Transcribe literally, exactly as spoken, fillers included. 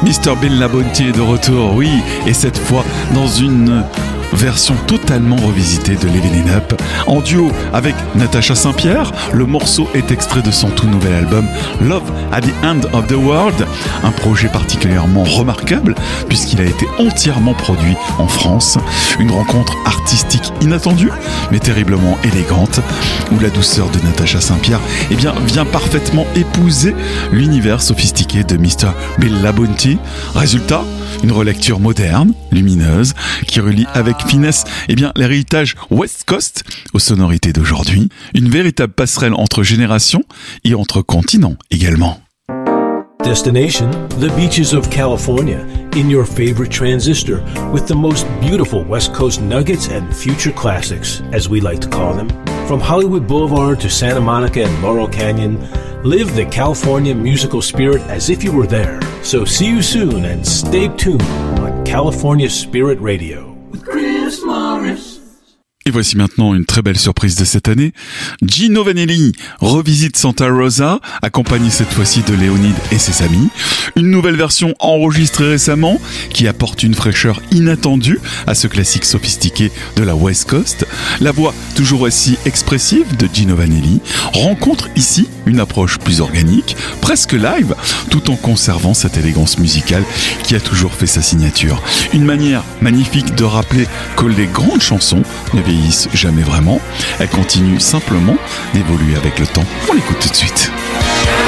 mister Bill Labonte est de retour, oui, et cette fois dans une version totalement revisitée de Living It Up, en duo avec Natacha Saint-Pierre. Le morceau est extrait de son tout nouvel album Love at the End of the World, un projet particulièrement remarquable puisqu'il a été entièrement produit en France. Une rencontre artistique inattendue mais terriblement élégante, où la douceur de Natacha Saint-Pierre eh bien, vient parfaitement épouser l'univers sophistiqué de mister Bill Labonte. Résultat, une relecture moderne, lumineuse, qui relie avec finesse eh bien, l'héritage West Coast aux sonorités d'aujourd'hui. Une véritable passerelle entre générations et entre continents également. Destination, the beaches of California, in your favorite transistor, with the most beautiful West Coast nuggets and future classics, as we like to call them. From Hollywood Boulevard to Santa Monica and Laurel Canyon, live the California musical spirit as if you were there. So see you soon and stay tuned on California Spirit Radio. With Chris Morris. Et voici maintenant une très belle surprise de cette année. Gino Vanelli revisite Santa Rosa, accompagné cette fois-ci de Léonide et ses amis. Une nouvelle version enregistrée récemment qui apporte une fraîcheur inattendue à ce classique sophistiqué de la West Coast. La voix toujours aussi expressive de Gino Vanelli rencontre ici une approche plus organique, presque live, tout en conservant cette élégance musicale qui a toujours fait sa signature. Une manière magnifique de rappeler que les grandes chansons ne vieillissent jamais vraiment. Elles continuent simplement d'évoluer avec le temps. On l'écoute tout de suite.